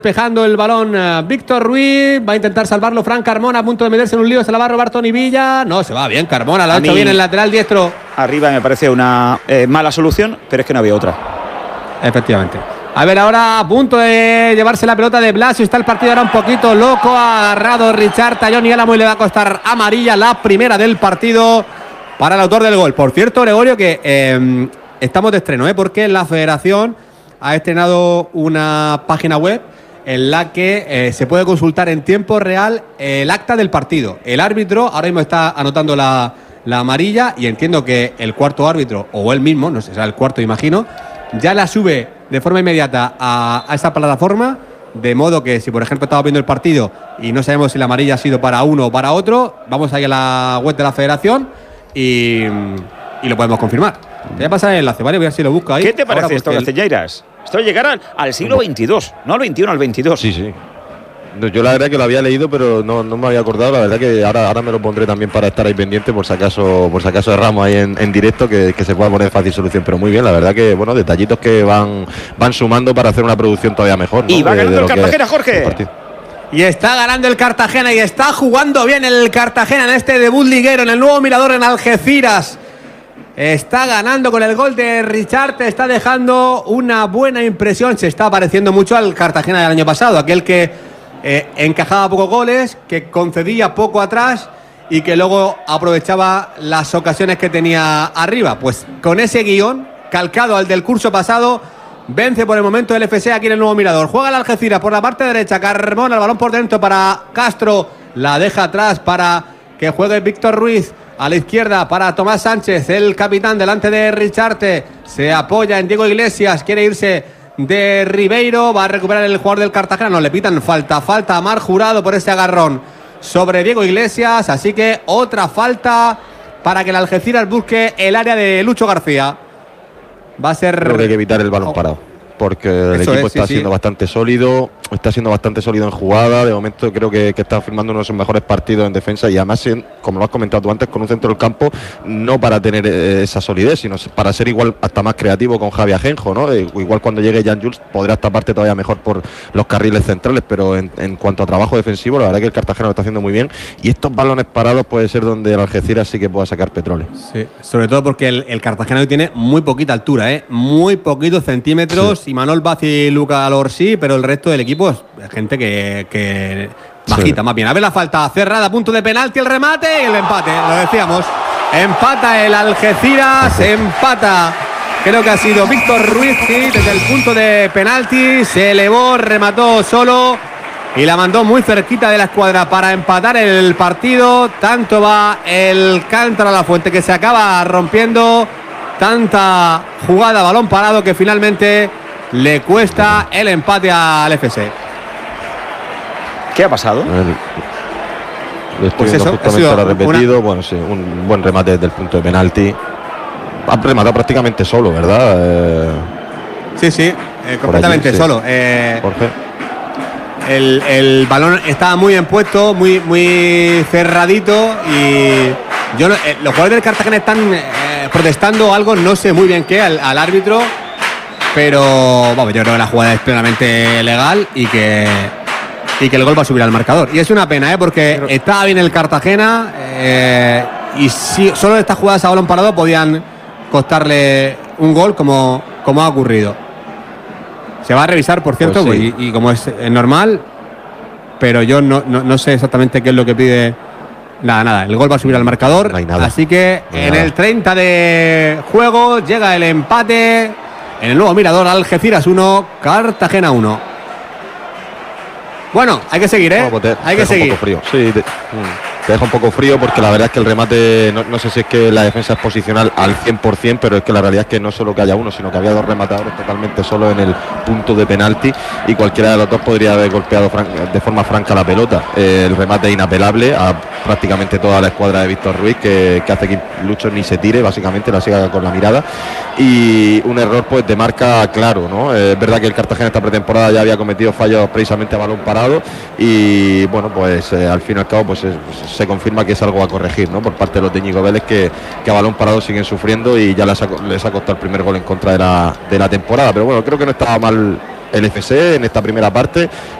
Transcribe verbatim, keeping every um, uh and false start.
Despejando el balón uh, Víctor Ruiz, va a intentar salvarlo Fran Carmona, a punto de meterse en un lío, se la va a robar Toni Villa. No, se va bien Carmona, la ha hecho bien el lateral diestro. Arriba me parece una eh, mala solución, pero es que no había otra. Efectivamente. A ver, ahora a punto de llevarse la pelota de Blasio, está el partido ahora un poquito loco, ha agarrado Richard Tallón y Álamo y le va a costar amarilla, la primera del partido para el autor del gol. Por cierto, Gregorio, que eh, estamos de estreno, ¿eh? Porque la Federación ha estrenado una página web en la que eh, se puede consultar en tiempo real el acta del partido. El árbitro ahora mismo está anotando la, la amarilla y entiendo que el cuarto árbitro, o él mismo, no sé, será el cuarto imagino, ya la sube de forma inmediata a, a esta plataforma, de modo que si por ejemplo estamos viendo el partido y no sabemos si la amarilla ha sido para uno o para otro, vamos ahí a la web de la Federación y, y lo podemos confirmar. Te voy a pasar el enlace, ¿vale? Voy a ver si lo busco ahí. ¿Qué te parece ahora, esto, Castelleiras? Esto es llegar al, al siglo veintidós, no al veintiuno, al veintidós. Sí, sí. Yo la verdad que lo había leído, pero no, no me había acordado. La verdad que ahora, ahora me lo pondré también para estar ahí pendiente, por si acaso, por si acaso erramos ahí en, en directo, que, que se pueda poner fácil solución. Pero muy bien, la verdad que, bueno, detallitos que van, van sumando para hacer una producción todavía mejor, ¿no? Y va de, ganando de el Cartagena, Jorge. Y está ganando el Cartagena y está jugando bien el Cartagena en este debut liguero, en el nuevo Mirador en Algeciras. Está ganando con el gol de Richard, te está dejando una buena impresión. Se está pareciendo mucho al Cartagena del año pasado, aquel que eh, encajaba pocos goles, que concedía poco atrás y que luego aprovechaba las ocasiones que tenía arriba. Pues con ese guión, calcado al del curso pasado, vence por el momento el F C aquí en el nuevo Mirador. Juega el Algeciras por la parte derecha, Carmona, el balón por dentro para Castro, la deja atrás para que juegue Víctor Ruiz. A la izquierda para Tomás Sánchez, el capitán delante de Richarte. Se apoya en Diego Iglesias, quiere irse de Ribeiro. Va a recuperar el jugador del Cartagena. No le pitan falta, falta a Mar Jurado por ese agarrón sobre Diego Iglesias. Así que otra falta para que el Algeciras busque el área de Lucho García. Va a ser... Creo que hay que evitar el balón oh. parado, porque el Eso equipo es, está sí, siendo sí. bastante sólido, está siendo bastante sólido en jugada. De momento creo que, que está firmando uno de sus mejores partidos en defensa y además, como lo has comentado tú antes, con un centro del campo, no para tener eh, esa solidez, sino para ser igual hasta más creativo con Javi Ajenjo, ¿no? Eh, igual cuando llegue Jan Jules podrá taparte todavía mejor por los carriles centrales, pero en, en cuanto a trabajo defensivo, la verdad que el Cartagena lo está haciendo muy bien y estos balones parados puede ser donde el Algeciras sí que pueda sacar petróleo. Sí, sobre todo porque el, el Cartagena hoy tiene muy poquita altura, ¿eh? Muy poquitos centímetros, sí. Y Manol Baz y Luca Alor sí, pero el resto del equipo es gente que, que bajita, sí. Más bien. A ver la falta cerrada, a punto de penalti, el remate y el empate, lo decíamos. Empata el Algeciras, sí. Empata. Creo que ha sido Víctor Ruiz, sí, desde el punto de penalti. Se elevó, remató solo y la mandó muy cerquita de la escuadra para empatar el partido. Tanto va el Cántaro a la Fuente que se acaba rompiendo. Tanta jugada, balón parado, que finalmente le cuesta el empate al F C. ¿Qué ha pasado? Lo estoy pues viendo eso, justamente ahora repetido. Una... Bueno, sí, un buen remate desde el punto de penalti. Ha rematado prácticamente solo, ¿verdad? Eh... Sí, sí, eh, completamente allí, sí. solo. Eh, Jorge. El, el balón estaba muy bien puesto, muy, muy cerradito y yo no, eh, los jugadores del Cartagena están eh, protestando algo, no sé muy bien qué, al, al árbitro, pero vamos, yo creo que la jugada es plenamente legal y que, y que el gol va a subir al marcador. Y es una pena, ¿eh? Porque pero... estaba bien el Cartagena eh, y si solo estas jugadas a balón parado podían costarle un gol como, como ha ocurrido. Se va a revisar, por cierto, pues sí. y, y como es, es normal, pero yo no, no, no sé exactamente qué es lo que pide. Nada, nada, el gol va a subir al marcador. No hay nada. Así que no hay en nada. el treinta de juego llega el empate en el nuevo Mirador. Algeciras uno, Cartagena uno. Bueno, hay que seguir, ¿eh? No, pues te, hay te que seguir. Un poco frío. Sí, te, te deja un poco frío porque la verdad es que el remate, no, no sé si es que la defensa es posicional al cien por ciento, pero es que la realidad es que no solo que haya uno, sino que había dos rematadores totalmente solos en el punto de penalti y cualquiera de los dos podría haber golpeado fran- de forma franca la pelota. Eh, el remate es inapelable a prácticamente toda la escuadra de Víctor Ruiz, que, que hace que Lucho ni se tire, básicamente la siga con la mirada, y un error pues de marca claro, ¿no? Eh, es verdad que el Cartagena esta pretemporada ya había cometido fallos precisamente a balón parado y bueno, pues eh, al fin y al cabo pues es, se confirma que es algo a corregir, ¿no? Por parte de los de Íñigo Vélez, que, que a balón parado siguen sufriendo y ya les ha, les ha costado el primer gol en contra de la, de la temporada, pero bueno, creo que no estaba mal el F C en esta primera parte